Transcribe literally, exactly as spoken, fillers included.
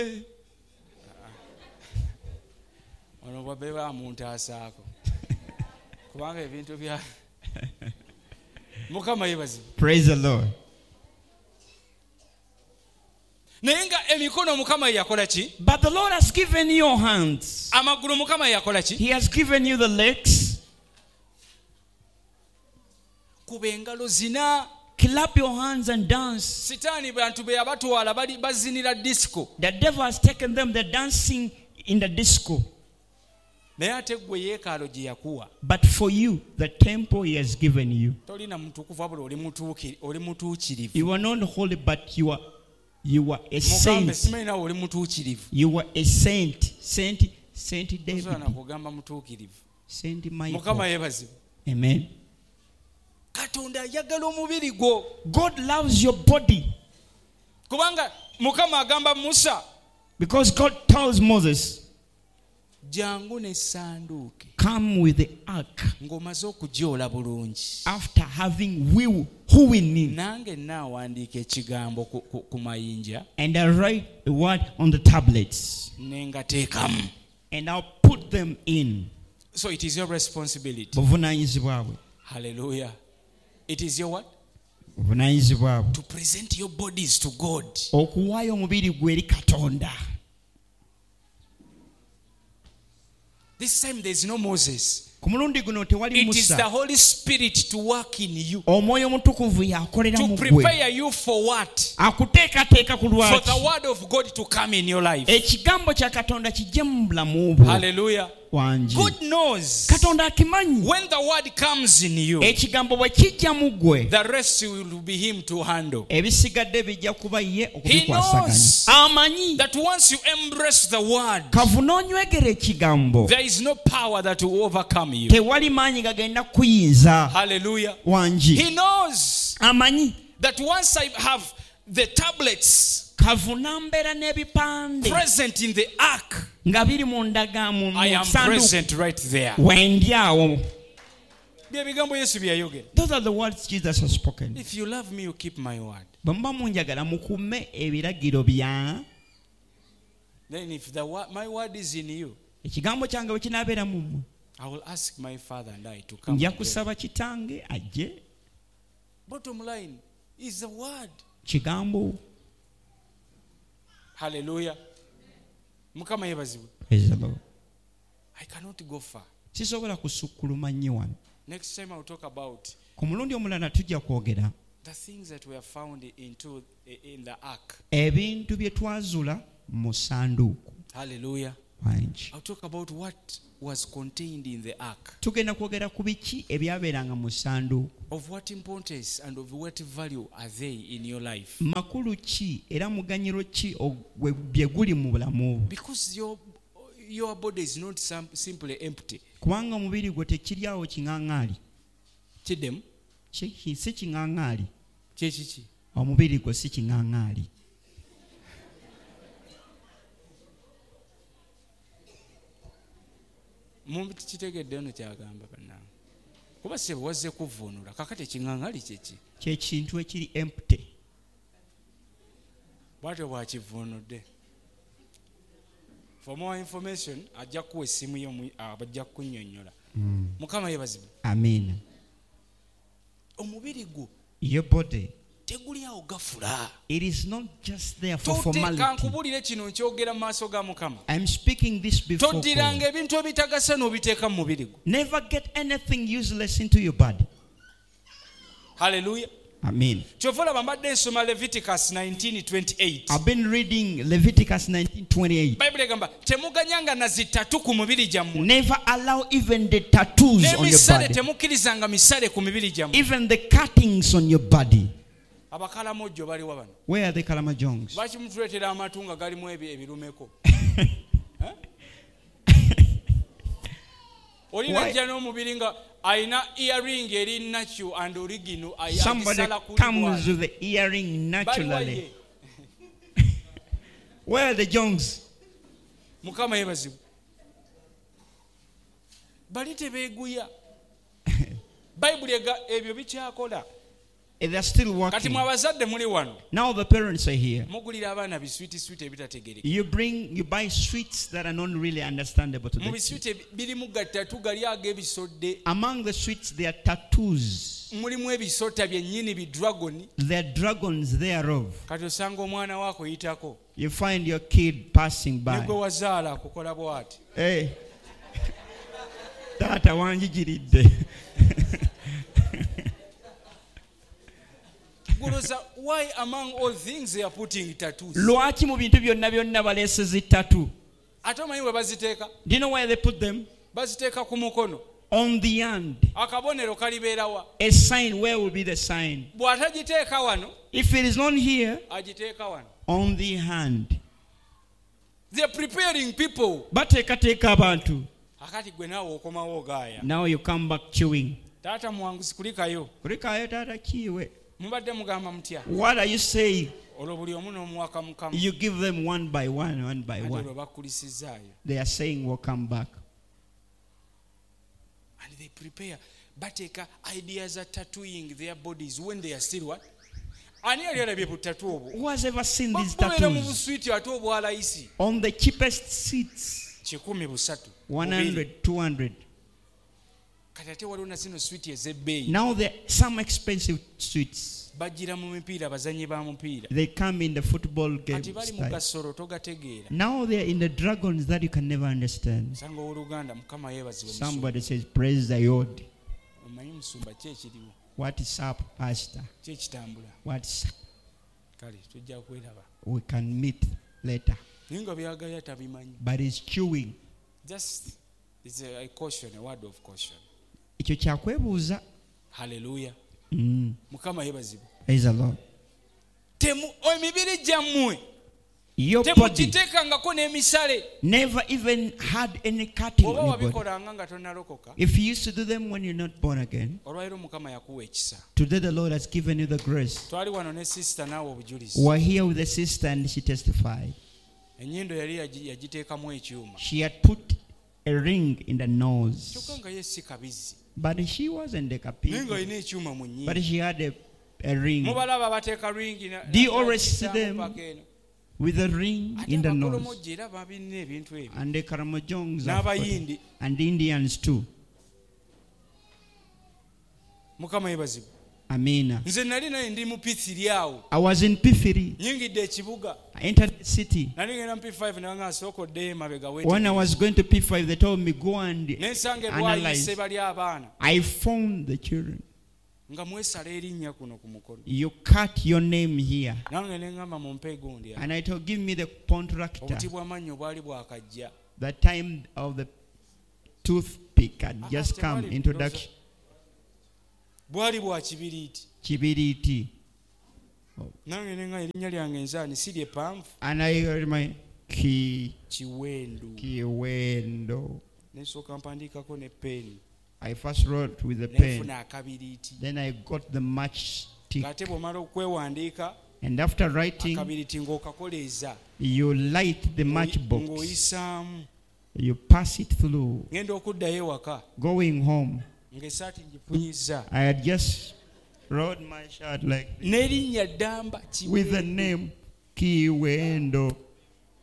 ono bwabe bamuntu asaako kubanga ebintu bya Mukama yebazi. Praise the Lord. Nenga emikono Mukama yakola ki? But the Lord has given you your hands. Amaguru Mukama yakola ki? He has given you the legs. Kubengalo zina. Clap your hands and dance. Sitani bantu be abatwala bali bazinira disco. The devil has taken them, they're dancing in the disco. But for you, the temple he has given you. You are not holy, but you are you are a saint. You are a saint. Saint Saint David. Saint Michael. Amen. God loves your body. Because God tells Moses, come with the ark after having will wooing, and I write a word on the tablets and I'll put them in. So it is your responsibility. Hallelujah. It is your what? To present your bodies to God. This time there is no Moses. It is the Holy Spirit to work in you, to prepare you for what? For the word of God to come in your life. Hallelujah. God knows when the word comes in you, the rest will be him to handle. He knows that once you embrace the word, there is no power that will overcome you. Hallelujah. He knows that once I have the tablets present in the ark, I am present right there. Those are the words Jesus has spoken. If you love me, you keep my word. Then if the word, my word is in you, I will ask my Father and I to come. Bottom line is the word. Hallelujah. Praise the Lord. I cannot go far. Next time I'll talk about the things that were found into in the ark. Hallelujah. I'll talk about what was contained in the ark. Of what importance and of what value are they in your life? Because your your body is not simply empty. Chidem? Chechichi. Mumbi kitegedde ono kyagamba bannange. Kuba se wazze kuvunula kakati ekiŋŋaŋali kyeki. Kye kintu ekiri empty. Bwatyo bwakivunudde. For more information ajja kuwa essimu yo abajja kunnyonnyola. Mukama yebazibwe. Amen. Omubiri gwo. Your body. It is not just there for formality. I'm speaking this before God. Never get anything useless into your body. Hallelujah. Amen. Leviticus nineteen twenty-eight. I've been reading Leviticus nineteen twenty-eight. Never allow even the tattoos on your body. Even the cuttings on your body. Where are the Kalamajongs? Somebody comes with the earring naturally. Where are the Jongs? They are still working. Now the parents are here. You bring, you buy sweets that are not really understandable to them. Among the sweets, there are tattoos. There are dragons thereof. You find your kid passing by. Hey. Tata wanjigiridde. Why among all things they are putting tattoos? Lwaki mu bintu byonna byonna baleese zi tattoo? Ate omanyi we baziteeka? Do you know where they put them? Baziteeka ku mukono. On the hand. Akabonero kalibeera wa? A sign. Where will be the sign? Bw'atagiteeka wano. If it is not here, agiteeka wano. On the hand. They are preparing people. Bateekateeka abantu. Akati gwe naawe okomawo gaaya. Now you come back chewing. Taata mwanguzi kulikayo. Kulikayo taata kiwe. Mubadde mugamba mutya? What are you saying? Olwo buli omu n'omuwaka mukama. You give them one by one, one by one. They are saying we'll come back. And they prepare. Bateeka ideas are tattooing their bodies when they are still what? Who has ever seen these tattoos? On the cheapest seats. one hundred, two hundred. Now there are some expensive sweets. They come in the football game style. Now they are in the dragons that you can never understand. Somebody says, praise the Lord. What is up, Pastor? What is up? We can meet later. But it's chewing. Just it's a, a caution, a word of caution. Hallelujah. Mm. Praise the Lord. Your body never even had any cutting in your body. If you used to do them when you're not born again, today the Lord has given you the grace. We're here with the sister and she testified. She had put a ring in the nose. But she wasn't a kapi. But she had a, a ring. Do you always see them with a ring in the nose? And the Karamojongs and the Indians too. Amina. I was in P three. I entered the city. When I was going to P five, they told me, go and analyze. I found the children. You cut your name here. And I told, give me the contractor. The time of the toothpick had just come. Introduction. Kibiriti. And I heard my ki Kiwendo. I first wrote with a pen. Then I got the matchstick. And after writing, you light the matchbox. You pass it through. Going home, I had just wrote my shirt like this, with the name Kiwendo.